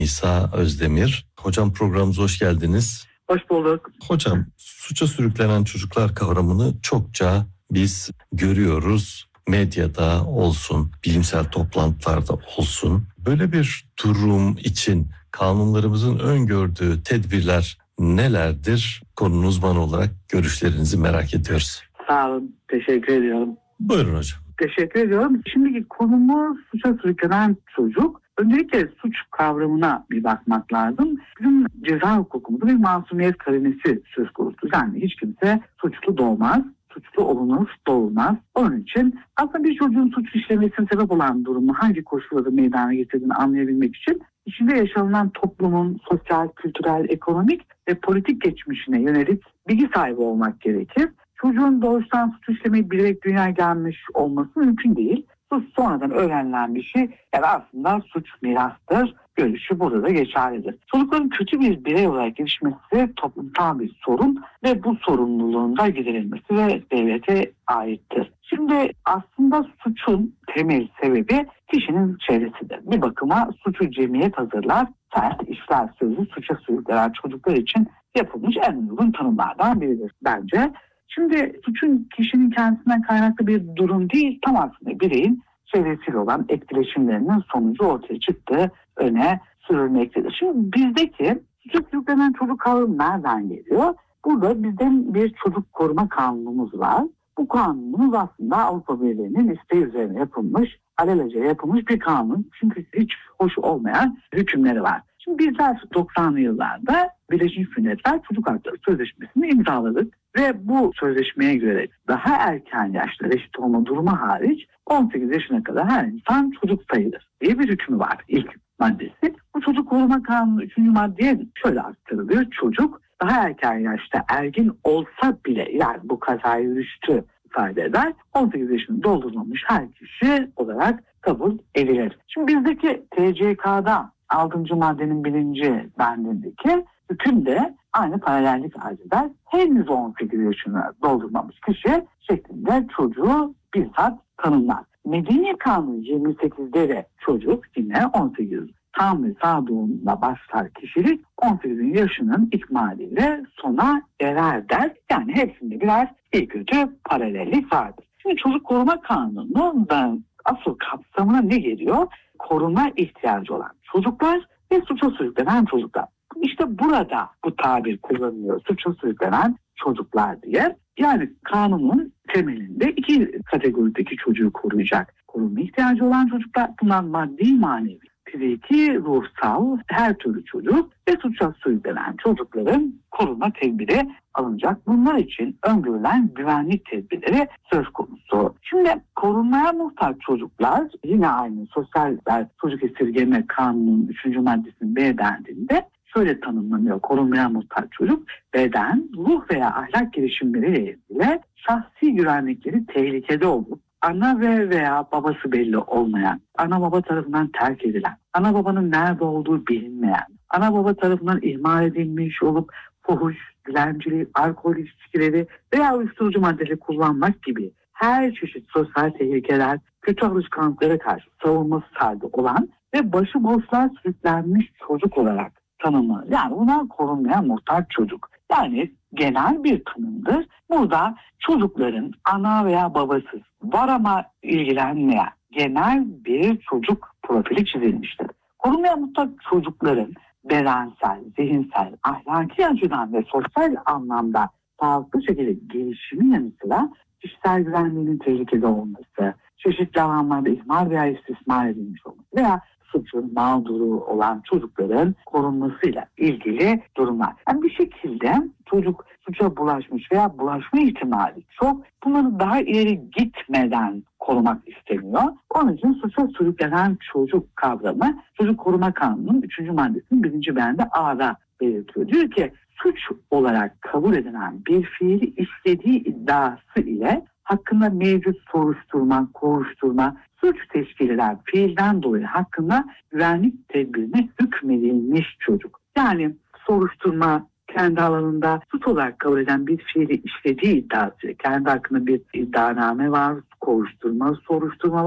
İsa Özdemir. Hocam programımıza hoş geldiniz. Hoş bulduk. Hocam, suça sürüklenen çocuklar kavramını çokça biz görüyoruz. Medyada olsun, bilimsel toplantılarda olsun. Böyle bir durum için kanunlarımızın öngördüğü tedbirler nelerdir? Konunun uzmanı olarak görüşlerinizi merak ediyoruz. Sağ olun. Teşekkür ediyorum. Buyurun hocam. Teşekkür ediyorum. Şimdiki konumuz suça sürüklenen çocuk. Öncelikle suç kavramına bir bakmak lazım. Bizim ceza hukukumuzda bir masumiyet karinesi söz konusu. Yani hiç kimse suçlu doğmaz, suçlu olunur, doğulmaz. Onun için aslında bir çocuğun suç işlemesine sebep olan durumu hangi koşullarda meydana getirdiğini anlayabilmek için içinde yaşanılan toplumun sosyal, kültürel, ekonomik ve politik geçmişine yönelik bilgi sahibi olmak gerekir. Çocuğun doğuştan suç işlemeyi bilerek dünyaya gelmiş olması mümkün değil. Suç sonradan öğrenilen bir şey. Yani aslında suç mirastır. Görüşü burada da geçerlidir. Çocukların kötü bir birey olarak gelişmesi toplumsal bir sorun ve bu sorumluluğun da giderilmesi ve devlete aittir. Şimdi aslında suçun temel sebebi kişinin çevresidir. Bir bakıma suçu cemiyet hazırlar, sert işler sözü suça sürüklenen çocuklar için yapılmış en uygun tanımlardan biridir bence. Şimdi suçun kişinin kendisinden kaynaklı bir durum değil, tam aksine bireyin çevresiyle olan etkileşimlerinin sonucu ortaya çıktığı öne sürülmektedir. Şimdi bizdeki suça sürüklenen çocuk kavramı nereden geliyor? Burada bizden bir çocuk koruma kanunumuz var. Bu kanunumuz aslında Avrupa Birliği'nin isteği üzerine yapılmış, alelacele yapılmış bir kanun. Çünkü hiç hoş olmayan hükümleri var. Şimdi bizler 90'lı yıllarda Birleşmiş Milletler Çocuk Hakları Sözleşmesi'ni imzaladık ve bu sözleşmeye göre daha erken yaşta reşit olma durumu hariç 18 yaşına kadar her insan çocuk sayılır diye bir hükmü var ilk maddesi. Bu çocuk koruma kanunu 3. maddeye şöyle aktarılıyor. Çocuk daha erken yaşta ergin olsa bile, yani bu kazayı rüştü ifade eder, 18 yaşını doldurmamış her kişi olarak kabul edilir. Şimdi bizdeki TCK'da 6. maddenin 1. bendindeki hüküm de aynı paralellik arz eder. Henüz 18 yaşını doldurmamış kişi şeklinde çocuğu bizzat tanımlar. Medeni Kanun 28'de de çocuk yine 18 tam ve sağduyumla başlar kişilik 18 yaşının ikmaliyle sona erer der. Yani hepsinde birer iyi kötü paralellik vardır. Şimdi çocuk koruma kanununun asıl kapsamına ne geliyor? Koruma ihtiyacı olan çocuklar ve suça sürüklenen çocuklar. İşte burada bu tabir kullanılıyor. Suça sürüklenen çocuklar diye. Yani kanunun temelinde iki kategorideki çocuğu koruyacak. Koruma ihtiyacı olan çocuklar, bunlar maddi, manevi, fiziki, ruhsal her türlü çocuk ve suça sürüklenen çocukların koruma tedbiri alınacak. Bunlar için öngörülen güvenlik tedbirleri söz konusu. Şimdi korunmaya muhtaç çocuklar yine aynı Sosyal Çocuk Esirgeme Kanunu'nun 3. maddesinin B bendinde şöyle tanımlanıyor. Korunmaya muhtaç çocuk beden, ruh veya ahlak gelişimleriyle ilgili şahsi güvenlikleri tehlikede olup ana veya babası belli olmayan, ana baba tarafından terk edilen, ana babanın nerede olduğu bilinmeyen, ana baba tarafından ihmal edilmiş olup fuhuş, dilencilik, alkol ilişkileri veya uyuşturucu maddeleri kullanmak gibi her çeşit sosyal tehlikeler, kötü alışkanlıklara karşı savunması sahibi olan ve başıboşluğa sürüklenmiş çocuk olarak tanımlanır. Yani buna korunmaya muhtaç çocuk. Yani genel bir tanımdır. Burada çocukların ana veya babasız, var ama ilgilenmeyen genel bir çocuk profili çizilmiştir. Korunmaya muhtaç çocukların bedensel, zihinsel, ahlaki açıdan ve sosyal anlamda sağlıklı şekilde gelişimin yanı sıra kişisel güvenliğinin tehlikede olması, çeşitli alanlarda ihmal veya istismar edilmiş olması veya suçun mağduru olan çocukların korunmasıyla ilgili durumlar. Yani bir şekilde çocuk suça bulaşmış veya bulaşma ihtimali çok. Bunları daha ileri gitmeden korumak isteniyor. Onun için suça sürüklenen çocuk kavramı Çocuk Koruma Kanunu'nun 3. maddesinin 1. bende A'da belirtiyor. Diyor ki suç olarak kabul edilen bir fiili işlediği iddiası ile hakkında mevcut soruşturma, kovuşturma, suç teşkil eden fiilden dolayı hakkında güvenlik tedbirine hükmedilmiş çocuk. Yani soruşturma kendi alanında suç olarak kabul eden bir fiili işlediği iddiası, kendi hakkında bir iddianame var, kovuşturma, soruşturma var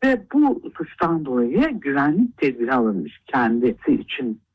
ve bu suçtan dolayı güvenlik tedbiri alınmış kendisi için